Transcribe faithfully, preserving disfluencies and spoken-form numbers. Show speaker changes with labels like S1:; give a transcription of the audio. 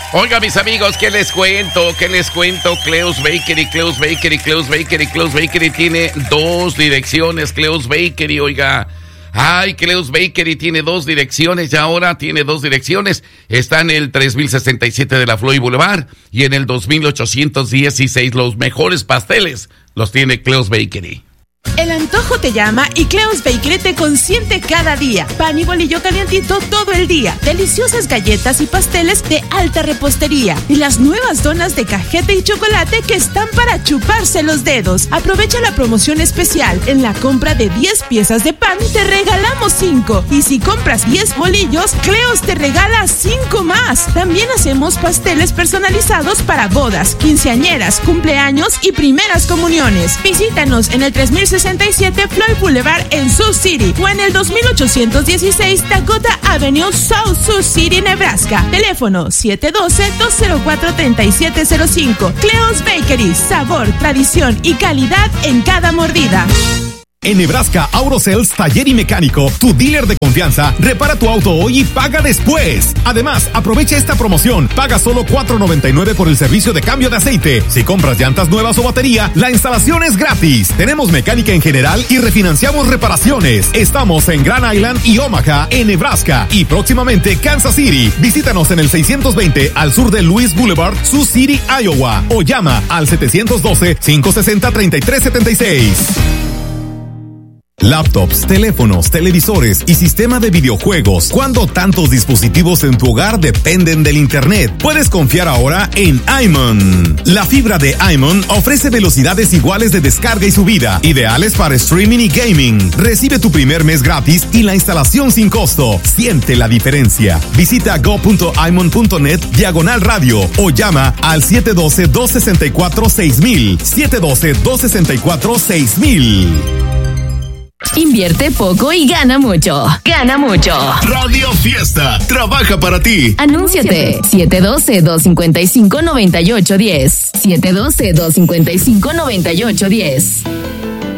S1: Oiga, mis amigos, ¿qué les cuento? ¿Qué les cuento? Cleo's Bakery, Cleo's Bakery, Cleo's Bakery, Cleo's Bakery tiene dos direcciones. Cleo's Bakery, oiga. Ay, Cleo's Bakery tiene dos direcciones, ya ahora tiene dos direcciones. Está en el tres mil sesenta y siete de la Floyd Boulevard y en el dos mil ochocientos dieciséis. Los mejores pasteles los tiene Cleo's Bakery.
S2: El antojo te llama y Cleo's Bakery te consiente cada día. Pan y bolillo calientito todo el día. Deliciosas galletas y pasteles de alta repostería. Y las nuevas donas de cajeta y chocolate que están para chuparse los dedos. Aprovecha la promoción especial. En la compra de diez piezas de pan te regalamos cinco. Y si compras diez bolillos, Cleo's te regala cinco más. También hacemos pasteles personalizados para bodas, quinceañeras, cumpleaños y primeras comuniones. Visítanos en el tres mil sesenta y siete Floyd Boulevard en Sioux City o en el dos mil ochocientos dieciséis Dakota Avenue, South Sioux City, Nebraska. Teléfono siete uno dos, dos cero cuatro, tres siete cero cinco. Cleo's Bakery, sabor, tradición y calidad en cada mordida.
S3: En Nebraska, AutoSales Taller y Mecánico, tu dealer de confianza, repara tu auto hoy y paga después. Además, aprovecha esta promoción. Paga solo cuatro noventa y nueve por el servicio de cambio de aceite. Si compras llantas nuevas o batería, la instalación es gratis. Tenemos mecánica en general y refinanciamos reparaciones. Estamos en Grand Island y Omaha, en Nebraska. Y próximamente Kansas City. Visítanos en el seiscientos veinte al sur de Louis Boulevard, Sioux City, Iowa. O llama al setecientos doce, cinco sesenta, treinta y tres setenta y seis. Laptops, teléfonos, televisores y sistema de videojuegos. ¿Cuándo tantos dispositivos en tu hogar dependen del internet? Puedes confiar ahora en iMon. La fibra de iMon ofrece velocidades iguales de descarga y subida, ideales para streaming y gaming. Recibe tu primer mes gratis y la instalación sin costo. Siente la diferencia. Visita go.imon.net diagonal radio o llama al siete uno dos, dos seis cuatro, seis mil. siete uno dos, dos seis cuatro, seis mil.
S4: Invierte poco y gana mucho. Gana mucho.
S5: Radio Fiesta trabaja para ti.
S4: Anúnciate. siete uno dos, dos cinco cinco, nueve ocho uno cero. siete uno dos, dos cinco cinco, nueve ocho uno cero.